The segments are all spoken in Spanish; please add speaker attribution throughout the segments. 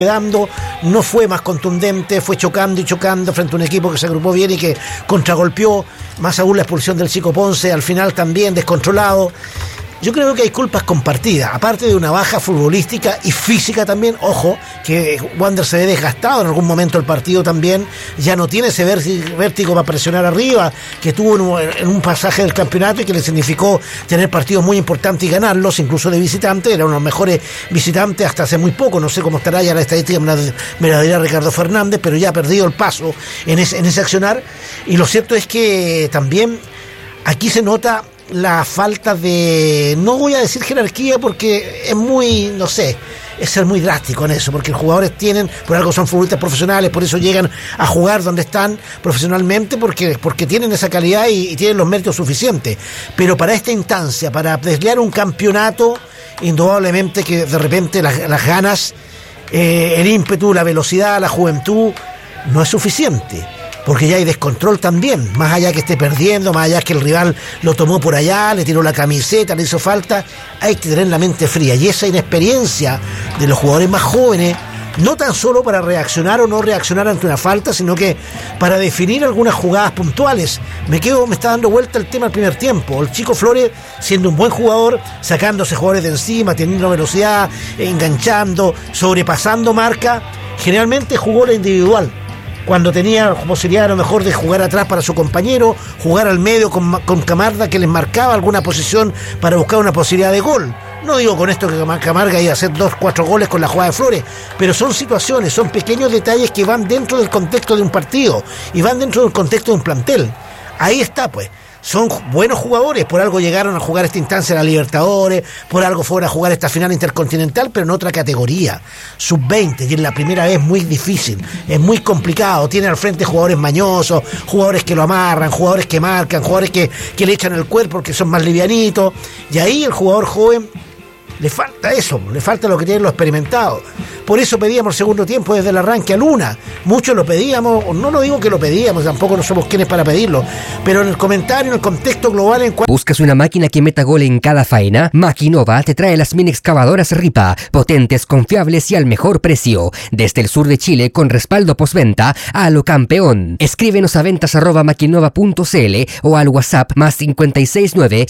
Speaker 1: dando, no fue más contundente, fue chocando y chocando frente a un equipo que se agrupó bien y que contragolpeó, más aún la expulsión del Chico Ponce, al final también descontrolado. Yo creo que hay culpas compartidas, aparte de una baja futbolística y física también. Ojo, que Wander se ve desgastado en algún momento del partido también, ya no tiene ese vértigo para presionar arriba, que tuvo en un pasaje del campeonato y que le significó tener partidos muy importantes y ganarlos, incluso de visitante. Era uno de los mejores visitantes hasta hace muy poco, no sé cómo estará ya la estadística, me la dirá Ricardo Fernández, pero ya ha perdido el paso en ese accionar. Y lo cierto es que también aquí se nota la falta de, no voy a decir jerarquía porque es muy, no sé, es ser muy drástico en eso, porque los jugadores tienen, por algo son futbolistas profesionales, por eso llegan a jugar donde están profesionalmente, porque tienen esa calidad y tienen los méritos suficientes. Pero para esta instancia, para deslear un campeonato, indudablemente que de repente las ganas, el ímpetu, la velocidad, la juventud, no es suficiente. Porque ya hay descontrol también, más allá que esté perdiendo, más allá que el rival lo tomó por allá, le tiró la camiseta, le hizo falta, hay que tener la mente fría. Y esa inexperiencia de los jugadores más jóvenes, no tan solo para reaccionar o no reaccionar ante una falta, sino que para definir algunas jugadas puntuales. Me está dando vuelta el tema del primer tiempo. El Chico Flores, siendo un buen jugador, sacándose jugadores de encima, teniendo velocidad, enganchando, sobrepasando marca, generalmente jugó la individual. Cuando tenía posibilidad a lo mejor de jugar atrás para su compañero, jugar al medio con Camarda, que les marcaba alguna posición para buscar una posibilidad de gol. No digo con esto que Camarga iba a hacer 2-4 goles con la jugada de Flores, pero son situaciones, son pequeños detalles que van dentro del contexto de un partido y van dentro del contexto de un plantel. Ahí está, pues. Son buenos jugadores, por algo llegaron a jugar esta instancia de la Libertadores, por algo fueron a jugar esta final intercontinental, pero en otra categoría, sub-20, y en la primera vez muy difícil, es muy complicado, tiene al frente jugadores mañosos, jugadores que lo amarran, jugadores que marcan, jugadores que le echan el cuerpo porque son más livianitos, y ahí el jugador joven le falta eso, le falta lo que tienen los experimentados. Por eso pedíamos el segundo tiempo desde el arranque a Luna. Muchos lo pedíamos, no lo digo que lo pedíamos, tampoco no somos quienes para pedirlo, pero en el comentario, en el contexto global...
Speaker 2: ¿Buscas una máquina que meta gol en cada faena? Maquinova te trae las mini excavadoras Ripa, potentes, confiables y al mejor precio. Desde el sur de Chile, con respaldo postventa, a lo campeón. Escríbenos a ventas@maquinova.cl o al WhatsApp más 569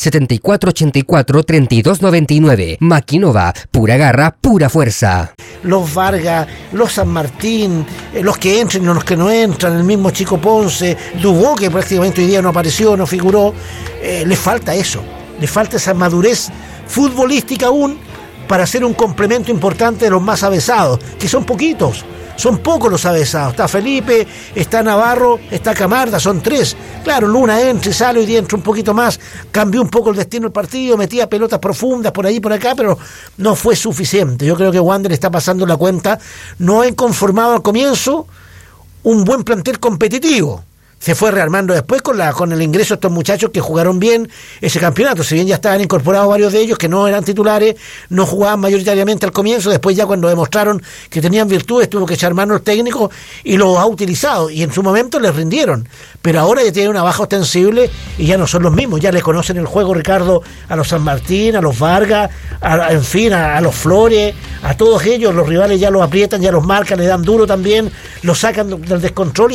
Speaker 2: 7484 3299. Maquinova, pura garra, pura fuerza.
Speaker 1: Los Vargas, los San Martín, los que entran y los que no entran, el mismo Chico Ponce, Dubó, que prácticamente hoy día no apareció, no figuró, le falta eso, le falta esa madurez futbolística aún para ser un complemento importante de los más avesados, que son poquitos. Son pocos los avesados. Está Felipe, está Navarro, está Camarda, son 3. Claro, Luna entra y sale, hoy día entra un poquito más, cambió un poco el destino del partido, metía pelotas profundas por ahí por acá, pero no fue suficiente. Yo creo que Wander está pasando la cuenta, no ha conformado al comienzo un buen plantel competitivo. Se fue rearmando después con el ingreso de estos muchachos que jugaron bien ese campeonato, si bien ya estaban incorporados varios de ellos que no eran titulares, no jugaban mayoritariamente al comienzo, después ya cuando demostraron que tenían virtudes tuvo que echar mano el técnico y los ha utilizado y en su momento les rindieron, pero ahora ya tienen una baja ostensible y ya no son los mismos, ya les conocen el juego, Ricardo, a los San Martín, a los Vargas, en fin, a los Flores, a todos ellos, los rivales ya los aprietan, ya los marcan, le dan duro también, los sacan del descontrol y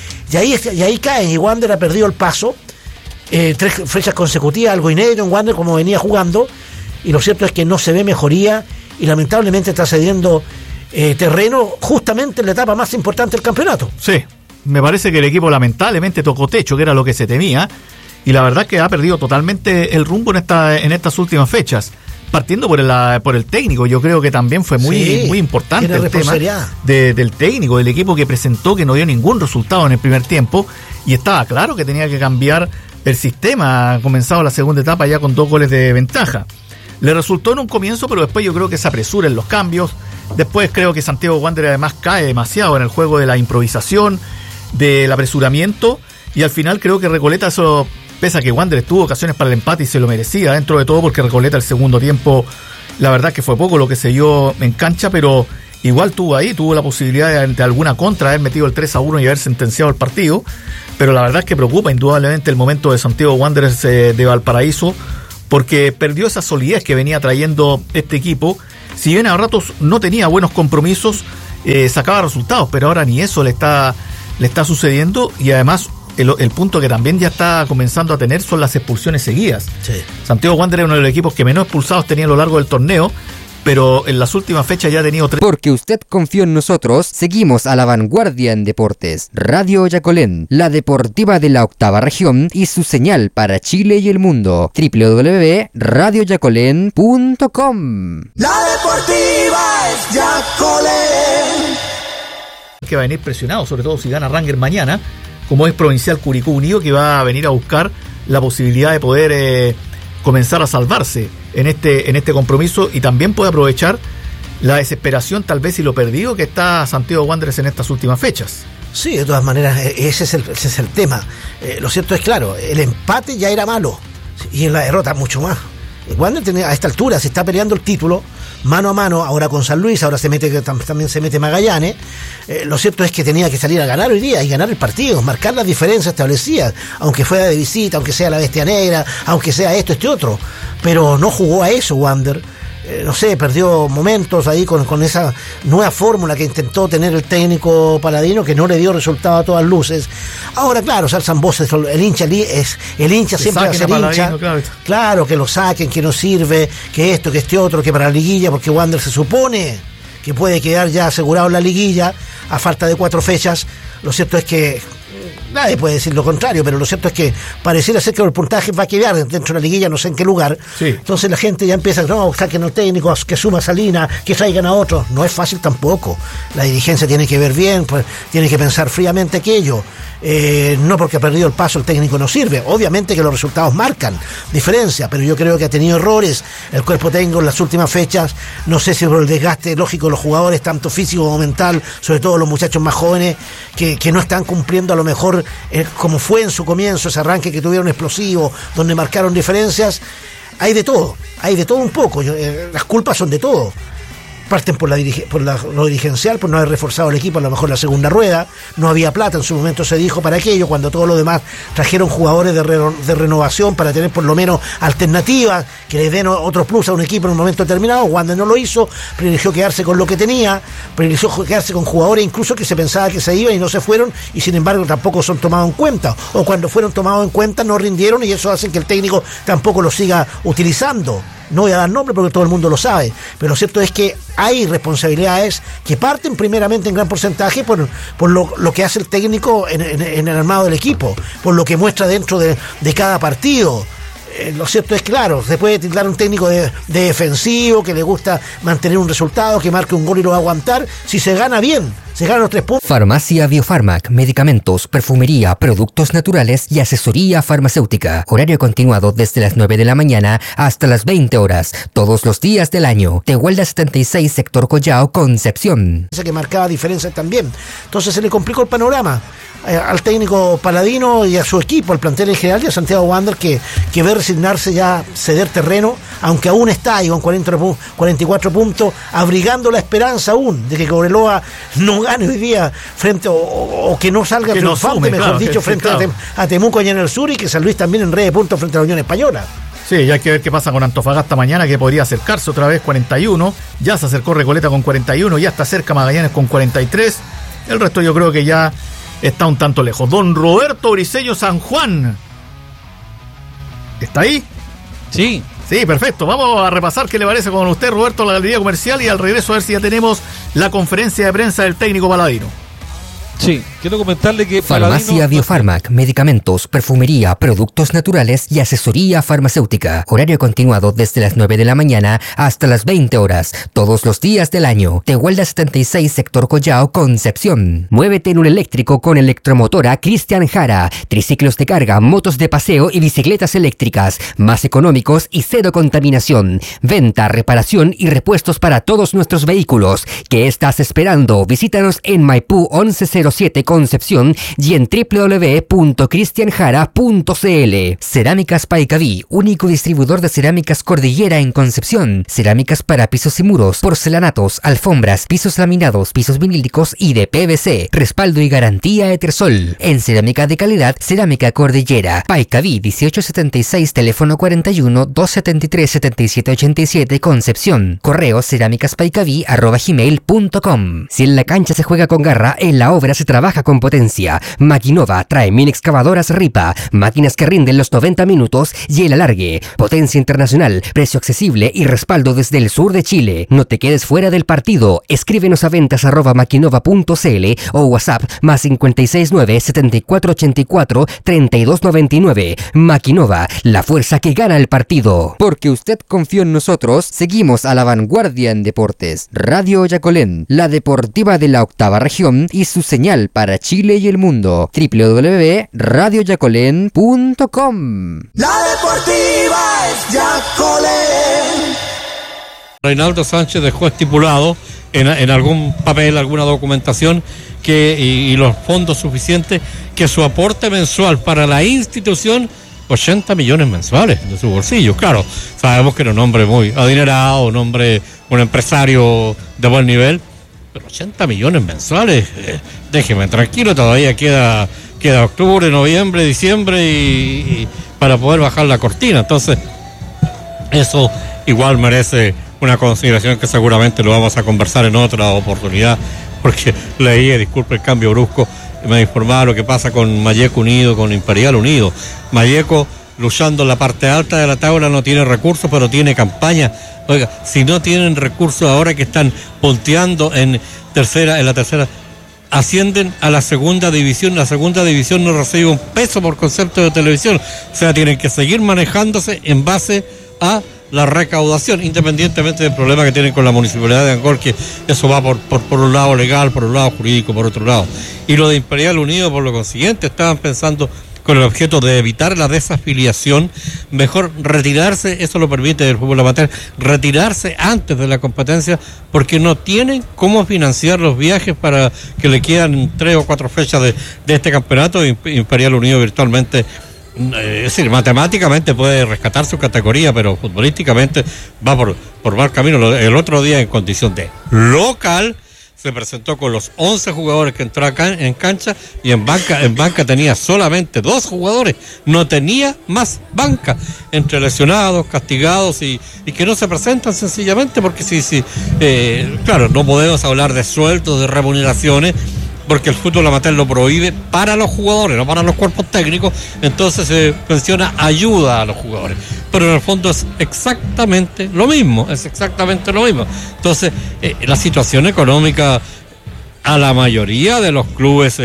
Speaker 1: ahí caen, y Wander ha perdido el paso, 3 fechas consecutivas, algo inédito en Wander como venía jugando, y lo cierto es que no se ve mejoría y lamentablemente está cediendo terreno justamente en la etapa más importante del campeonato.
Speaker 3: Sí, me parece que el equipo lamentablemente tocó techo, que era lo que se temía, y la verdad es que ha perdido totalmente el rumbo en estas últimas fechas. Partiendo por el técnico, yo creo que también fue muy importante el tema del técnico, del equipo que presentó, que no dio ningún resultado en el primer tiempo, y estaba claro que tenía que cambiar el sistema. Ha comenzado la segunda etapa ya con 2 goles de ventaja. Le resultó en un comienzo, pero después yo creo que se apresura en los cambios. Después creo que Santiago Wander además cae demasiado en el juego de la improvisación, del apresuramiento, y al final creo que Recoleta eso... Pese a que Wander tuvo ocasiones para el empate y se lo merecía dentro de todo, porque Recoleta el segundo tiempo, la verdad que fue poco lo que se dio en cancha, pero igual tuvo la posibilidad de alguna contra, haber metido el 3-1 y haber sentenciado el partido, pero la verdad es que preocupa indudablemente el momento de Santiago Wanderers de Valparaíso, porque perdió esa solidez que venía trayendo este equipo. Si bien a ratos no tenía buenos compromisos, sacaba resultados, pero ahora ni eso le está sucediendo, y además el punto que también ya está comenzando a tener son las expulsiones seguidas.
Speaker 1: Sí.
Speaker 3: Santiago Wanderers es uno de los equipos que menos expulsados tenía a lo largo del torneo, pero en las últimas fechas ya ha tenido 3.
Speaker 2: Porque usted confió en nosotros, seguimos a la vanguardia en deportes. Radio Yacolén, la deportiva de la octava región y su señal para Chile y el mundo. www.radioyacolén.com.
Speaker 4: La deportiva es Yacolén.
Speaker 3: Que va a venir presionado, sobre todo si gana Rangers mañana, como es Provincial Curicó Unido, que va a venir a buscar la posibilidad de poder comenzar a salvarse en este compromiso, y también puede aprovechar la desesperación, tal vez, y lo perdido que está Santiago Wanderers en estas últimas fechas.
Speaker 1: Sí, de todas maneras, ese es el tema. Lo cierto es, claro, el empate ya era malo, y en la derrota mucho más. Wanderers a esta altura se está peleando el título mano a mano, ahora con San Luis, ahora también se mete Magallanes. Lo cierto es que tenía que salir a ganar hoy día y ganar el partido, marcar las diferencias establecidas, aunque fuera de visita, aunque sea la Bestia Negra, aunque sea esto, otro, pero no jugó a eso Wander. No sé, perdió momentos ahí con esa nueva fórmula que intentó tener el técnico paladino, que no le dio resultado a todas luces. Ahora, claro, se alzan voces, el hincha siempre va a ser hincha. Claro, que lo saquen, que no sirve, que esto, que otro, que para la liguilla, porque Wander se supone que puede quedar ya asegurado en la liguilla a falta de 4 fechas. Lo cierto es que nadie puede decir lo contrario, pero lo cierto es que pareciera ser que el puntaje va a quedar dentro de la liguilla, no sé en qué lugar.
Speaker 3: Sí.
Speaker 1: Entonces la gente ya empieza, no, saquen al técnico, que suma Salina, que traigan a otros. No es fácil tampoco. La dirigencia tiene que ver bien, pues, tiene que pensar fríamente aquello. No porque ha perdido el paso el técnico no sirve. Obviamente que los resultados marcan diferencia, pero yo creo que ha tenido errores el cuerpo técnico en las últimas fechas. No sé si por el desgaste lógico de los jugadores, tanto físico como mental, sobre todo los muchachos más jóvenes, que no están cumpliendo a lo mejor como fue en su comienzo, ese arranque que tuvieron explosivo, donde marcaron diferencias. Hay de todo un poco. Las culpas son de todo. Parten por lo dirigencial, por no haber reforzado el equipo, a lo mejor la segunda rueda. No había plata, en su momento se dijo para aquello, cuando todos los demás trajeron jugadores de renovación para tener por lo menos alternativas que le den otro plus a un equipo en un momento determinado. Wander no lo hizo, privilegió quedarse con lo que tenía, privilegió quedarse con jugadores incluso que se pensaba que se iban y no se fueron, y sin embargo tampoco son tomados en cuenta, o cuando fueron tomados en cuenta no rindieron, y eso hace que el técnico tampoco lo siga utilizando. No voy a dar nombre porque todo el mundo lo sabe, pero lo cierto es que hay responsabilidades que parten primeramente en gran porcentaje por lo que hace el técnico en el armado del equipo, por lo que muestra dentro de cada partido. Lo cierto es, claro, se puede tildar un técnico de defensivo, que le gusta mantener un resultado, que marque un gol y lo va a aguantar. Si se gana bien, se ganan los 3 puntos.
Speaker 2: Farmacia Biofarmac, medicamentos, perfumería, productos naturales y asesoría farmacéutica. Horario continuado desde las 9 de la mañana hasta las 20 horas, todos los días del año. Tehuelda 76, sector Collao, Concepción.
Speaker 1: Que marcaba diferencias también. Entonces se le complicó el panorama al técnico paladino y a su equipo, al plantel en general, y a Santiago Wanderers, que ve resignarse ya, ceder terreno, aunque aún está ahí con 44 puntos, abrigando la esperanza aún de que Cobreloa no gane hoy día frente, o que no salga triunfante, mejor dicho, frente a Temuco allá en el sur, y que San Luis también en red de puntos frente a la Unión Española.
Speaker 3: Sí, ya hay que ver qué pasa con Antofagasta mañana, que podría acercarse otra vez, 41. Ya se acercó Recoleta con 41, ya está cerca Magallanes con 43. El resto yo creo que ya está un tanto lejos. Don Roberto Briceño San Juan, ¿está ahí?
Speaker 5: Sí.
Speaker 3: Sí, perfecto. Vamos a repasar qué le parece con usted, Roberto, la galería comercial, y al regreso a ver si ya tenemos la conferencia de prensa del técnico paladino.
Speaker 5: Sí, quiero comentarle que
Speaker 2: Farmacia Biofarmac, medicamentos, perfumería, productos naturales y asesoría farmacéutica. Horario continuado desde las 9 de la mañana hasta las 20 horas, todos los días del año. Tehuelda 76, sector Collao, Concepción. Muévete en un eléctrico con Electromotora Cristian Jara. Triciclos de carga, motos de paseo y bicicletas eléctricas, más económicos y cero contaminación. Venta, reparación y repuestos para todos nuestros vehículos. ¿Qué estás esperando? Visítanos en Maipú 1108 07 Concepción y en www.cristianjara.cl. Cerámicas Paicaví, único distribuidor de cerámicas Cordillera en Concepción. Cerámicas para pisos y muros, porcelanatos, alfombras, pisos laminados, pisos vinílicos y de PVC. Respaldo y garantía Etersol. En cerámica de calidad, Cerámica Cordillera. Paicaví 1876, teléfono 41 273 7787 Concepción. Correo cerámicaspaicaví@gmail.com. Si en la cancha se juega con garra, en la obra se trabaja con potencia. Maquinova trae mini excavadoras Ripa, máquinas que rinden los 90 minutos y el alargue. Potencia internacional, precio accesible y respaldo desde el sur de Chile. No te quedes fuera del partido. Escríbenos a ventas@maquinova.cl o WhatsApp más 569 7484 3299. Maquinova, la fuerza que gana el partido. Porque usted confió en nosotros, seguimos a la vanguardia en deportes. Radio Yacolén, la deportiva de la octava región y su señal para Chile y el mundo. www.radioyacolén.com.
Speaker 4: La deportiva es Yacolén.
Speaker 6: Reinaldo Sánchez dejó estipulado en algún papel, alguna documentación y los fondos suficientes, que su aporte mensual para la institución 80 millones mensuales de su bolsillo. Claro, sabemos que era un hombre muy adinerado, un empresario de buen nivel, pero 80 millones mensuales, déjeme tranquilo, todavía queda octubre, noviembre, diciembre y para poder bajar la cortina. Entonces, eso igual merece una consideración que seguramente lo vamos a conversar en otra oportunidad, porque leí, disculpe el cambio brusco, me informaba lo que pasa con Malleco Unido, con Imperial Unido. Malleco, luchando en la parte alta de la tabla, no tiene recursos, pero tiene campaña. Oiga, si no tienen recursos ahora que están punteando en la tercera, ascienden a la segunda división. La segunda división no recibe un peso por concepto de televisión. O sea, tienen que seguir manejándose en base a la recaudación, independientemente del problema que tienen con la municipalidad de Angol, que eso va por un lado legal, por un lado jurídico, por otro lado. Y lo de Imperial Unido, por lo consiguiente, estaban pensando con el objeto de evitar la desafiliación, mejor retirarse, eso lo permite el fútbol amateur, retirarse antes de la competencia, porque no tienen cómo financiar los viajes para que le quedan 3 o 4 fechas de este campeonato. Imperial Unido virtualmente, es decir, matemáticamente puede rescatar su categoría, pero futbolísticamente va por mal camino. El otro día, en condición de local, se presentó con los 11 jugadores que entró acá en cancha, y en banca tenía solamente 2 jugadores, no tenía más banca, entre lesionados, castigados y que no se presentan sencillamente porque claro, no podemos hablar de sueldos, de remuneraciones, porque el fútbol amateur lo prohíbe para los jugadores, no para los cuerpos técnicos. Entonces se menciona ayuda a los jugadores, pero en el fondo es exactamente lo mismo, Entonces, la situación económica a la mayoría de los clubes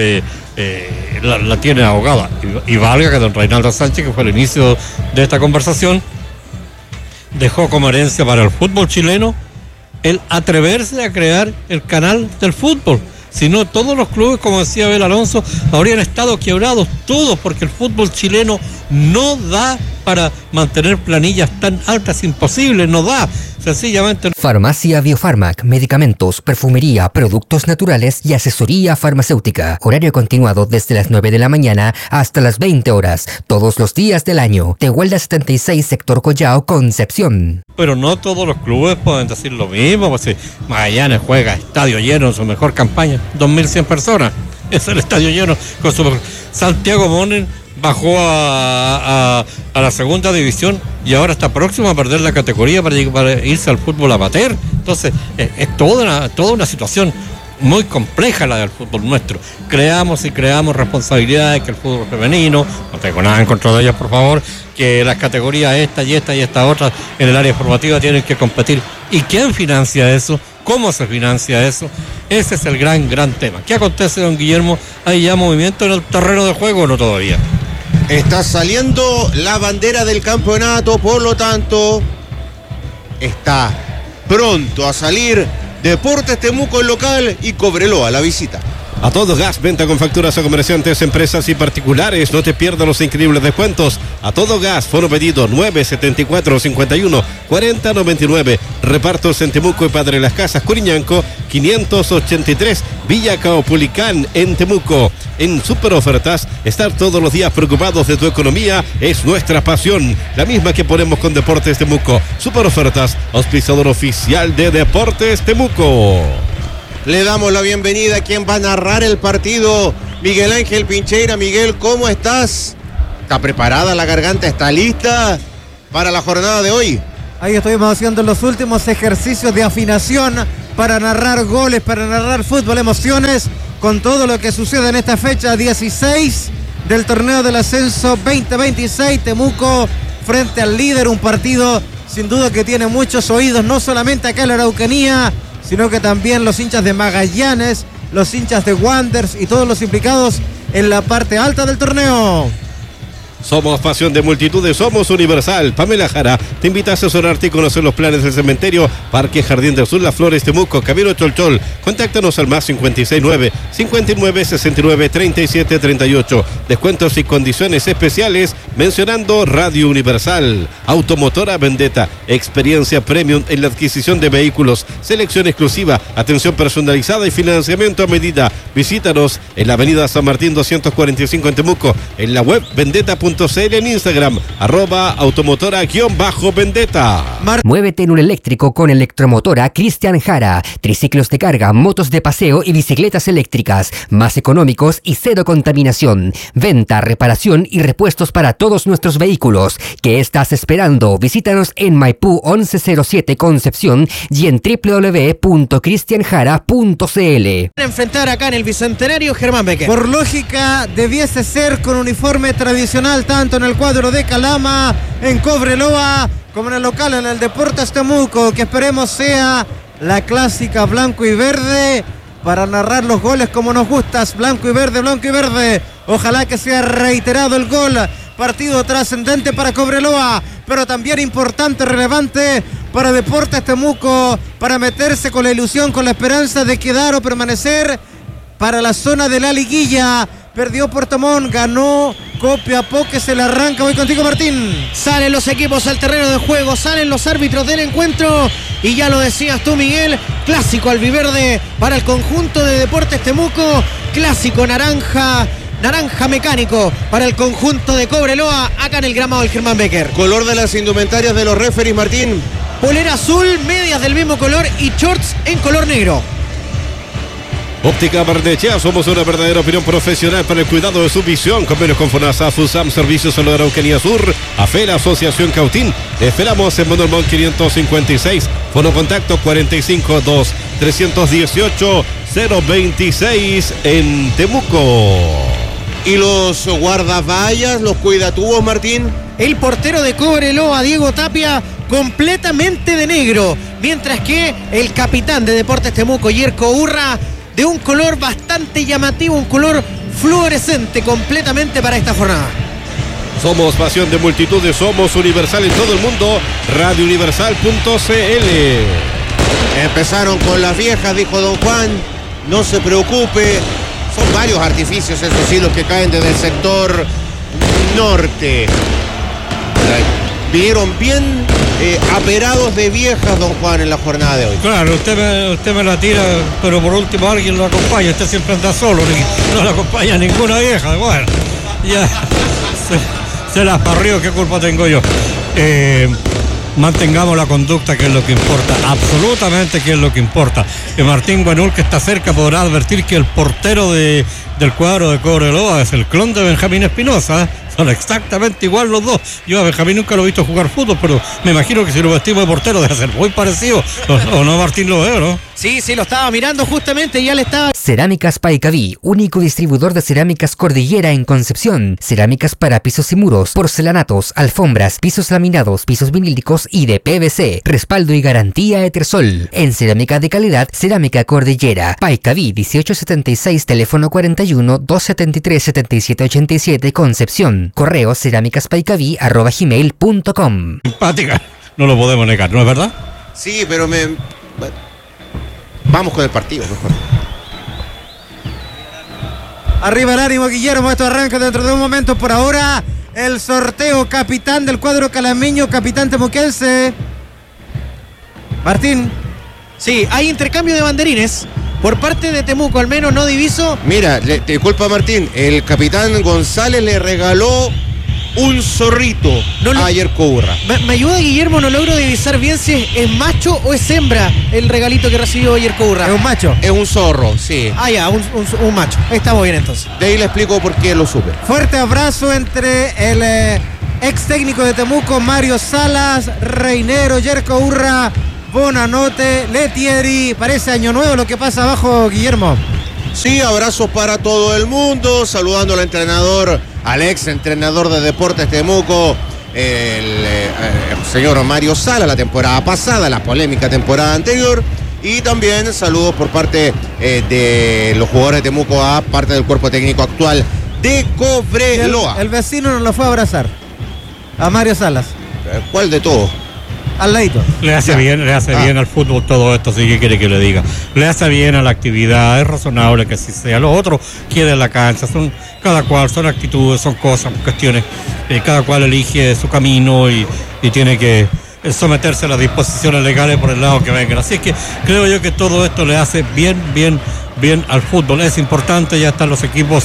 Speaker 6: la tiene ahogada. Y valga que don Reinaldo Sánchez, que fue el inicio de esta conversación, dejó como herencia para el fútbol chileno el atreverse a crear el canal del fútbol. Si no, todos los clubes, como decía Abel Alonso, habrían estado quebrados todos, porque el fútbol chileno no da para mantener planillas tan altas, imposible, no da, sencillamente.
Speaker 2: Farmacia Biofarmac, medicamentos, perfumería, productos naturales y asesoría farmacéutica. Horario continuado desde las 9 de la mañana hasta las 20 horas, todos los días del año. Tehuelda 76, sector Collao, Concepción.
Speaker 6: Pero no todos los clubes pueden decir lo mismo, pues si Magallanes juega estadio lleno en su mejor campaña, 2.100 personas, es el estadio lleno con su... Santiago Morning bajó a la segunda división y ahora está próximo a perder la categoría para irse al fútbol amateur. Entonces es toda una situación muy compleja la del fútbol nuestro. Creamos responsabilidades, que el fútbol femenino, no tengo nada en contra de ellas, por favor, que las categorías esta y esta otra en el área formativa tienen que competir. ¿Y quién financia eso? ¿Cómo se financia eso? Ese es el gran tema. ¿Qué acontece, don Guillermo? ¿Hay ya movimiento en el terreno de juego o no todavía?
Speaker 7: Está saliendo la bandera del campeonato, por lo tanto, está pronto a salir Deportes Temuco el local y Cobreloa la visita. A Todo Gas, venta con facturas a comerciantes, empresas y particulares. No te pierdas los increíbles descuentos. A Todo Gas, foro pedido 974-51-4099. Repartos en Temuco y Padre Las Casas, Curiñanco, 583, Villa Caupolicán, en Temuco. En super ofertas, estar todos los días preocupados de tu economía es nuestra pasión, la misma que ponemos con Deportes Temuco. Super ofertas, auspiciador oficial de Deportes Temuco.
Speaker 8: Le damos la bienvenida a quien va a narrar el partido, Miguel Ángel Pincheira. Miguel, ¿cómo estás? ¿Está preparada la garganta? ¿Está lista para la jornada de hoy?
Speaker 9: Ahí estuvimos haciendo los últimos ejercicios de afinación para narrar goles, para narrar fútbol, emociones, con todo lo que sucede en esta fecha 16 del torneo del ascenso 2026. Temuco frente al líder, un partido sin duda que tiene muchos oídos, no solamente acá en la Araucanía, sino que también los hinchas de Magallanes, los hinchas de Wanderers y todos los implicados en la parte alta del torneo.
Speaker 7: Somos pasión de multitudes, somos Universal. Pamela Jara te invita a asesorarte y conocer los planes del cementerio Parque Jardín del Sur, Las Flores, Temuco, Camino Cholchol. Contáctanos al más 569-5969-3738. Descuentos y condiciones especiales mencionando Radio Universal. Automotora Vendetta, experiencia premium en la adquisición de vehículos, selección exclusiva, atención personalizada y financiamiento a medida. Visítanos en la avenida San Martín 245 en Temuco, en la web vendetta.cl, en Instagram, @automotora_vendetta.
Speaker 2: Muévete en un eléctrico con Electromotora Cristian Jara. Triciclos de carga, motos de paseo y bicicletas eléctricas, más económicos y cero contaminación. Venta, reparación y repuestos para todos nuestros vehículos. ¿Qué estás esperando? Visítanos en Maipú 1107 Concepción y en www.cristianjara.cl.
Speaker 10: Enfrentar acá en el Bicentenario, Germán Becker.
Speaker 9: Por lógica, debiese ser con uniforme tradicional, tanto en el cuadro de Calama, en Cobreloa, como en el local, en el Deportes Temuco, que esperemos sea la clásica blanco y verde, para narrar los goles como nos gustas, blanco y verde, blanco y verde. Ojalá que sea reiterado el gol. Partido trascendente para Cobreloa, pero también importante, relevante para Deportes Temuco, para meterse con la ilusión, con la esperanza de quedar o permanecer para la zona de la liguilla. Perdió Puerto Montt, ganó Copiapó, que se le arranca. Voy contigo, Martín.
Speaker 10: Salen los equipos al terreno de juego, salen los árbitros del encuentro y ya lo decías tú, Miguel, clásico albiverde para el conjunto de Deportes Temuco, clásico naranja mecánico para el conjunto de Cobreloa, acá en el gramado del Germán Becker.
Speaker 8: Color de las indumentarias de los referees, Martín.
Speaker 10: Polera azul, medias del mismo color y shorts en color negro.
Speaker 7: Óptica Barnechea, somos una verdadera opinión profesional para el cuidado de su visión. Convenios con FONASA, FUSAM, Servicios a la Araucanía Sur, AFEL, Asociación Cautín. Te esperamos en Manuel Montt 556, fono contacto 452-318-026 en Temuco.
Speaker 8: ¿Y los guardavallas, los cuidatubos, Martín?
Speaker 10: El portero de Cobreloa, Diego Tapia, completamente de negro, mientras que el capitán de Deportes Temuco, Yerko Urra, de un color bastante llamativo, un color fluorescente completamente para esta jornada.
Speaker 7: Somos pasión de multitudes, somos Universal en todo el mundo, radiouniversal.cl.
Speaker 8: Empezaron con las viejas, dijo don Juan, no se preocupe, son varios artificios, eso sí, los que caen desde el sector norte. Vinieron bien aperados de viejas, don Juan, en la jornada de hoy.
Speaker 6: Claro, usted me la tira, pero por último alguien lo acompaña. Usted siempre anda solo, no le acompaña ninguna vieja. Bueno, ya se las parrió, ¿qué culpa tengo yo? Mantengamos la conducta, que es lo que importa, absolutamente que es lo que importa. Martín Guanul, que está cerca, podrá advertir que el portero del cuadro de Cobreloa es el clon de Benjamín Espinosa. Son exactamente igual los dos. Yo a Benjamín nunca lo he visto jugar fútbol, pero me imagino que si lo vestimos de portero debe ser muy parecido. ¿O no, Martín, lo veo, no?
Speaker 10: Sí, lo estaba mirando justamente, ya le estaba...
Speaker 2: Cerámicas Paicaví, único distribuidor de cerámicas Cordillera en Concepción. Cerámicas para pisos y muros, porcelanatos, alfombras, pisos laminados, pisos vinílicos y de PVC. Respaldo y garantía Etersol. En cerámica de calidad, Cerámica Cordillera. Paicaví 1876, teléfono 41-273-7787, Concepción. Correo cerámicaspaicaví@gmail.com.
Speaker 6: Simpática, no lo podemos negar, ¿no es verdad?
Speaker 8: Sí, pero vamos con el partido mejor.
Speaker 9: Arriba el ánimo, Guillermo. Esto arranca dentro de un momento. Por ahora, el sorteo. Capitán del cuadro calameño, capitán temuquense. Martín.
Speaker 10: Sí, hay intercambio de banderines. Por parte de Temuco, al menos no diviso.
Speaker 8: Mira, te disculpa Martín, el capitán González le regaló un zorrito a Yerko Urra.
Speaker 10: Me ayuda Guillermo, no logro divisar bien si es macho o es hembra el regalito que recibió Yerko Urra.
Speaker 9: Es un macho.
Speaker 8: Es un zorro, sí.
Speaker 10: Ah, ya, un macho. Estamos bien entonces.
Speaker 8: De ahí le explico por qué lo supe.
Speaker 9: Fuerte abrazo entre el ex técnico de Temuco, Mario Salas, Reinero, Yerko Urra, Bonanote, Letieri. Parece año nuevo lo que pasa abajo, Guillermo.
Speaker 8: Sí, abrazos para todo el mundo, saludando al entrenador, al ex entrenador de Deportes Temuco, el señor Mario Sala, la temporada pasada, la polémica temporada anterior, y también saludos por parte de los jugadores de Temuco a parte del cuerpo técnico actual de Cobreloa.
Speaker 9: El vecino nos lo fue a abrazar, a Mario Salas.
Speaker 8: ¿Cuál de todos?
Speaker 9: Al ladito.
Speaker 6: Le hace bien al fútbol todo esto, sí, que quiere que le diga. Le hace bien a la actividad, es razonable que así sea. Los otros quieren la cancha, son cada cual, son actitudes, son cosas, cuestiones. Cada cual elige su camino y tiene que someterse a las disposiciones legales por el lado que vengan. Así es que creo yo que todo esto le hace bien al fútbol. Es importante, ya están los equipos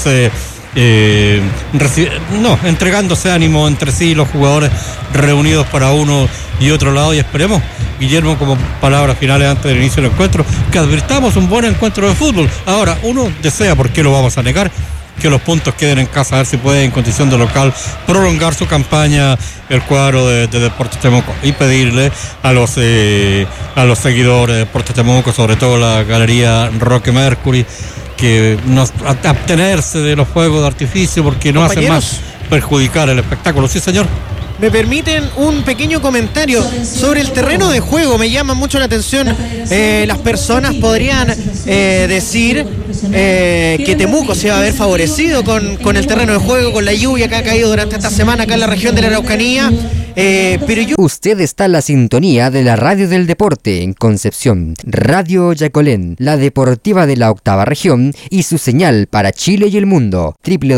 Speaker 6: entregándose ánimo entre sí, los jugadores reunidos para uno y otro lado, y esperemos, Guillermo, como palabras finales antes del inicio del encuentro, que advirtamos un buen encuentro de fútbol. Ahora, uno desea, ¿por qué lo vamos a negar?, que los puntos queden en casa, a ver si puede en condición de local prolongar su campaña el cuadro de Deportes Temuco, y pedirle a los seguidores de Deportes Temuco, sobre todo la galería Roque Mercury, que abstenerse de los fuegos de artificio porque no hacen más perjudicar el espectáculo. Sí, señor.
Speaker 10: Me permiten un pequeño comentario sobre el terreno de juego. Me llama mucho la atención. Las personas podrían decir que Temuco se va a ver favorecido con el terreno de juego, con la lluvia que ha caído durante esta semana acá en la región de la Araucanía.
Speaker 2: Usted está en la sintonía de la radio del deporte en Concepción, Radio Yacolén, la deportiva de la octava región y su señal para Chile y el mundo,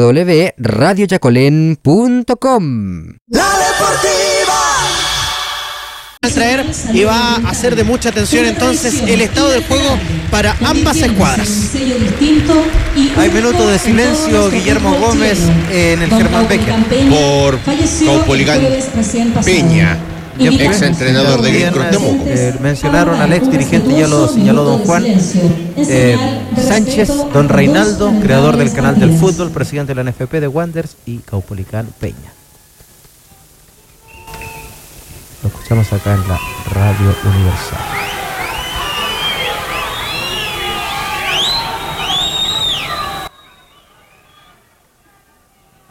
Speaker 2: www.radioyacolén.com.
Speaker 4: La Deportiva.
Speaker 10: Al traer y va a ser de mucha atención entonces el estado del juego para ambas escuadras.
Speaker 9: Hay minutos de silencio, Guillermo Gómez, en el Germán Becker
Speaker 8: por Caupolicán Peña, ex entrenador de Green Temuco.
Speaker 9: Mencionaron al ex dirigente, ya lo señaló don Juan Sánchez, don Reinaldo, creador del canal del fútbol, presidente de la NFP de Wanderers, y Caupolicán Peña. Lo escuchamos acá en la Radio Universal.